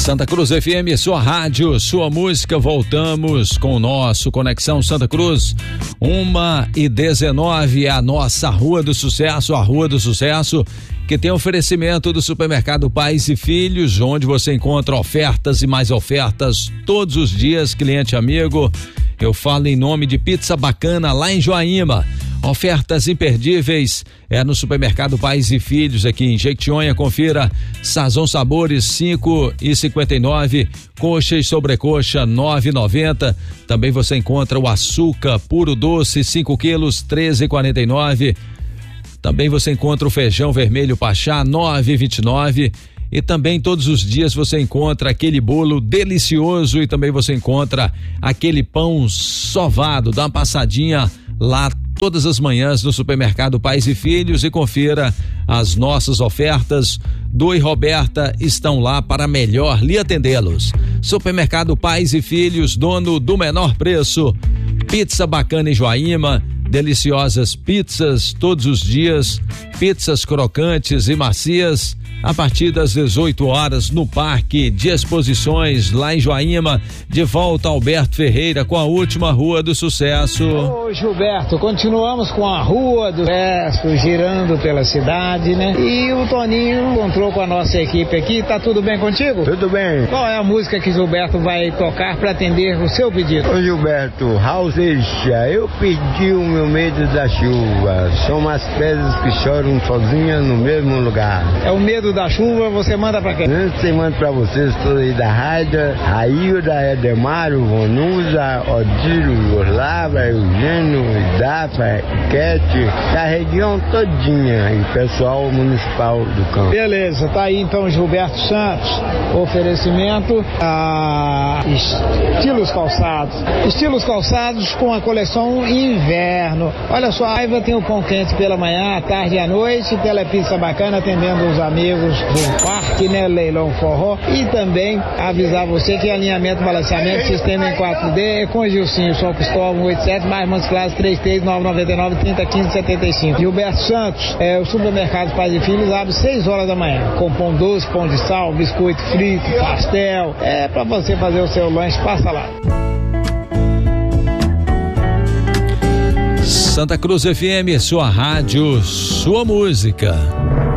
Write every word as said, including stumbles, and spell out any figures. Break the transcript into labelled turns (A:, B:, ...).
A: Santa Cruz F M, sua rádio, sua música. Voltamos com o nosso Conexão Santa Cruz. Uma e dezenove, a nossa Rua do Sucesso, a Rua do Sucesso, que tem oferecimento do Supermercado Pais e Filhos, onde você encontra ofertas e mais ofertas todos os dias, cliente amigo. Eu falo em nome de Pizza Bacana, lá em Joaíma. Ofertas imperdíveis é no Supermercado Pais e Filhos, aqui em Jequitinhonha. Confira: Sazon Sabores cinco e cinquenta e nove, coxa e sobrecoxa nove e noventa. Também você encontra o açúcar puro doce cinco quilos treze e quarenta e nove. Também você encontra o feijão vermelho Pachá nove e vinte e nove. E também todos os dias você encontra aquele bolo delicioso e também você encontra aquele pão sovado. Dá uma passadinha lá todas as manhãs no Supermercado Pais e Filhos e confira as nossas ofertas. Du e Roberta estão lá para melhor lhe atendê-los. Supermercado Pais e Filhos, dono do menor preço. Pizza Bacana em Joaíma, deliciosas pizzas todos os dias, pizzas crocantes e macias, a partir das dezoito horas no Parque de Exposições, lá em Joaíma. De volta, Alberto Ferreira com a última Rua do Sucesso.
B: Ô Gilberto, continuamos com a Rua do Sucesso, girando pela cidade, né? E o Toninho encontrou com a nossa equipe aqui. Tá tudo bem contigo?
C: Tudo bem.
B: Qual é a música que Gilberto vai tocar para atender o seu pedido?
C: Ô Gilberto, Raul Seixas, eu pedi o meu medo da chuva. São umas pedras que choram sozinhas no mesmo lugar.
B: É o medo da chuva, você manda pra quem?
C: Você manda pra vocês todos aí da rádio: Ailda, Edemário, Vonusa, Odílio, Orlava, Eugênio, Idafa, Kete, a região todinha e o pessoal municipal do campo.
B: Beleza, tá aí então Gilberto Santos. Oferecimento a Estilos Calçados. Estilos Calçados com a coleção Inverno. Olha só, a Aiva tem o pão quente pela manhã, à tarde e à noite, Telepizza Bacana atendendo os amigos do parque, né? Leilão Forró. E também avisar você que alinhamento, balanceamento, sistema em quatro D é com Gilcinho, São Cristóvão oitenta e sete, mais Montes Claros trinta e três, nove nove nove, trinta, quinze, setenta e cinco. Gilberto Santos, é, o Supermercado Pais e Filhos abre seis horas da manhã, com pão doce, pão de sal, biscoito frito, pastel. É pra você fazer o seu lanche, passa lá.
A: Santa Cruz F M, sua rádio, sua música.